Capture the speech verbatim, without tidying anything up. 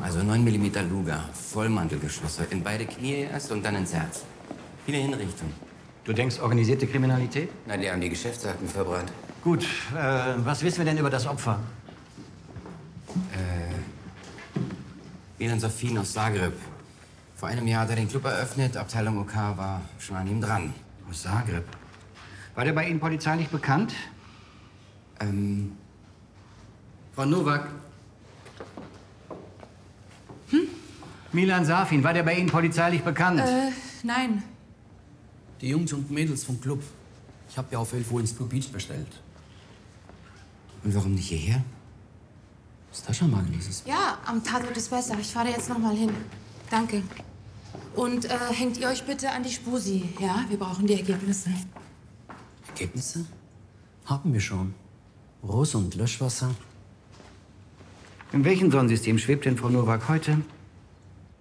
Also neun Millimeter Luger, Vollmantelgeschosse, in beide Knie erst und dann ins Herz. Viele Hinrichtungen. Du denkst organisierte Kriminalität? Na, die haben die Geschäftsakten verbrannt. Gut, äh, was wissen wir denn über das Opfer? Äh, Milan Safin aus Zagreb. Vor einem Jahr hat er den Club eröffnet, Abteilung OK war schon an ihm dran. Aus Zagreb. War der bei Ihnen polizeilich bekannt? Ähm, Frau Nowak. Hm? Milan Safin, war der bei Ihnen polizeilich bekannt? Äh, nein. Die Jungs und Mädels vom Club. Ich habe ja auf elf Uhr ins Club Beach bestellt. und warum nicht hierher? Ist das schon mal gelesen? Ja, am Tatort ist besser. Ich fahre jetzt noch mal hin. Danke. Und äh, hängt ihr euch bitte an die Spusi, ja? Wir brauchen die Ergebnisse. Ergebnisse? Haben wir schon. Ruß und Löschwasser. In welchem Sonnensystem schwebt denn Frau Nowak heute?